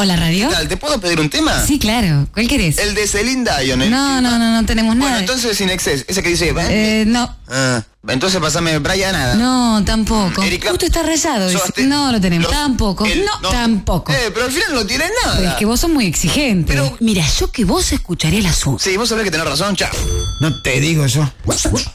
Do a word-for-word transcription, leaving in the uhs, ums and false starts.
Hola, radio. ¿Qué tal? ¿Te puedo pedir un tema? Sí, claro. ¿Cuál querés? El de Celine Dion. el- No, no, no, no tenemos Bueno, nada. entonces Sin Excess. Ese que dice... Eh, no. Ah, entonces pasame Brian nada. No, tampoco. Erika. Justo está rayado. dice. Sobaste- No lo tenemos. Los- Tampoco. el- no, tampoco. Eh, pero al final no tiene nada. Pero es que vos sos muy exigente. Pero- Mira, yo que vos escucharé el asunto. Sí, vos sabés que tenés razón, chao. No te digo yo.